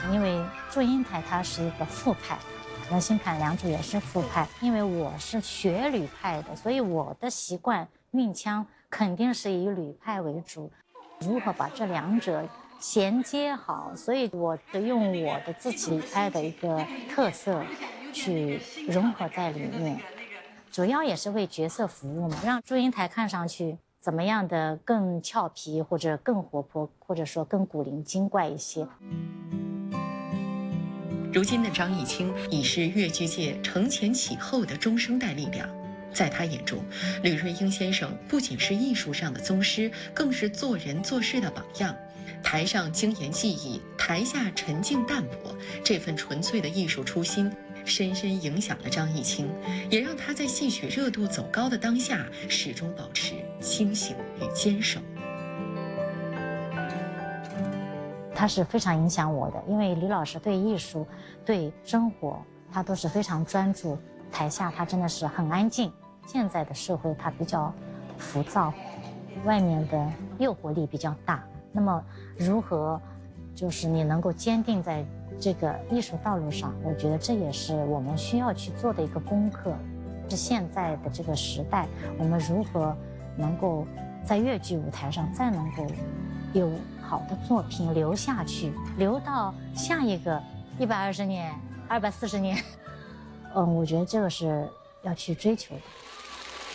因为祝英台她是一个副派，那新坎良渚也是副派。因为我是学吕派的，所以我的习惯韵腔肯定是以吕派为主。如何把这两者衔接好，所以我用我的自己派的一个特色去融合在里面，主要也是为角色服务嘛，让祝英台看上去怎么样的更俏皮，或者更活泼，或者说更古灵精怪一些。 如今的张艺兴已是粤剧界承前启后的中生代力量。在他眼中，吕瑞英先生不仅是艺术上的宗师，更是做人做事的榜样。台上精研技艺，台下沉静淡泊，这份纯粹的艺术初心深深影响了张艺兴，也让他在戏曲热度走高的当下，始终保持清醒与坚守。 他是非常影响我的，因为李老师对艺术、对生活，他都是非常专注。台下他真的是很安静。现在的社会它比较浮躁，外面的诱惑力比较大。那么如何就是你能够坚定在这个艺术道路上，我觉得这也是我们需要去做的一个功课。是现在的这个时代，我们如何能够在粤剧舞台上再能够有好的作品留下去，留到下一个120年、240年。我觉得这个是要去追求的。